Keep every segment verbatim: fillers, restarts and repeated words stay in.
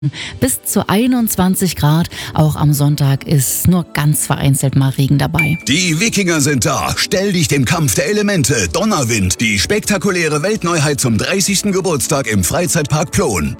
Bis zu einundzwanzig Grad. Auch am Sonntag ist nur ganz vereinzelt mal Regen dabei. Die Wikinger sind da. Stell dich dem Kampf der Elemente. Donnerwind. Die spektakuläre Weltneuheit zum dreißigsten Geburtstag im Freizeitpark Plon.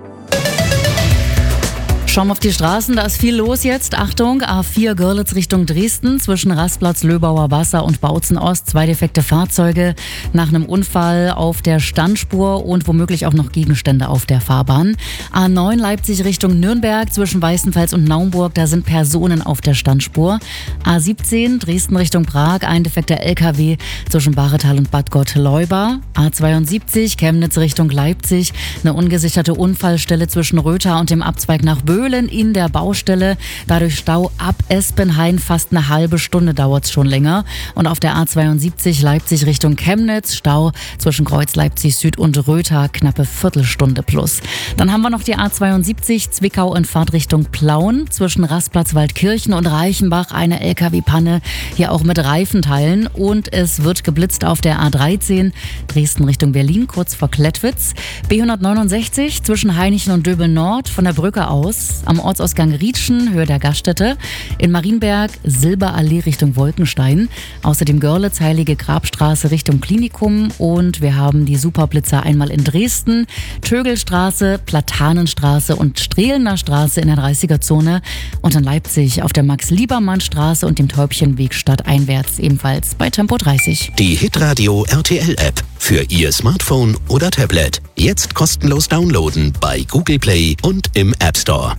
Schauen wir auf die Straßen, da ist viel los jetzt. Achtung, A vier Görlitz Richtung Dresden, zwischen Rastplatz Löbauer Wasser und Bautzen Ost. Zwei defekte Fahrzeuge nach einem Unfall auf der Standspur und womöglich auch noch Gegenstände auf der Fahrbahn. A neun Leipzig Richtung Nürnberg, zwischen Weißenfels und Naumburg, da sind Personen auf der Standspur. A siebzehn Dresden Richtung Prag, ein defekter L K W zwischen Baretal und Bad Gottleuba. A zweiundsiebzig Chemnitz Richtung Leipzig, eine ungesicherte Unfallstelle zwischen Rötha und dem Abzweig nach Böhlen in der Baustelle. Dadurch Stau ab Espenhain, fast eine halbe Stunde dauert es schon länger. Und auf der A zweiundsiebzig Leipzig Richtung Chemnitz, Stau zwischen Kreuz Leipzig Süd und Rötha, knappe Viertelstunde plus. Dann haben wir noch die A zweiundsiebzig Zwickau in Fahrtrichtung Plauen, zwischen Rastplatz Waldkirchen und Reichenbach, eine L K W-Panne, hier auch mit Reifenteilen. Und es wird geblitzt auf der A dreizehn Dresden Richtung Berlin, kurz vor Klettwitz. B hundertneunundsechzig zwischen Hainichen und Döbel Nord, von der Brücke aus am Ortsausgang Rietschen, Höhe der Gaststätte. In Marienberg Silberallee Richtung Wolkenstein. Außerdem Görlitz, Heilige Grabstraße Richtung Klinikum. Und wir haben die Superblitzer einmal in Dresden, Tögelstraße, Platanenstraße und Strehlener Straße in der dreißiger-Zone. Und in Leipzig auf der Max-Liebermann-Straße und dem Täubchenweg stadteinwärts, ebenfalls bei Tempo dreißig. Die Hitradio R T L-App für Ihr Smartphone oder Tablet. Jetzt kostenlos downloaden bei Google Play und im App Store.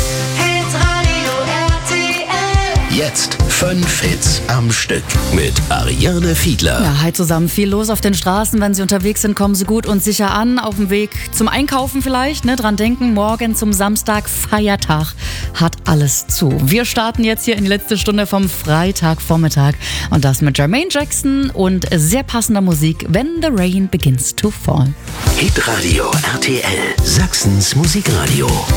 Hitradio R T L. Jetzt fünf Hits am Stück mit Ariane Fiedler. Ja, hi zusammen. Viel los auf den Straßen. Wenn Sie unterwegs sind, kommen Sie gut und sicher an. Auf dem Weg zum Einkaufen vielleicht. Ne? Dran denken, morgen zum Samstag, Feiertag, hat alles zu. Wir starten jetzt hier in die letzte Stunde vom Freitagvormittag. Und das mit Jermaine Jackson und sehr passender Musik, When the Rain Begins to Fall. Hitradio R T L, Sachsens Musikradio.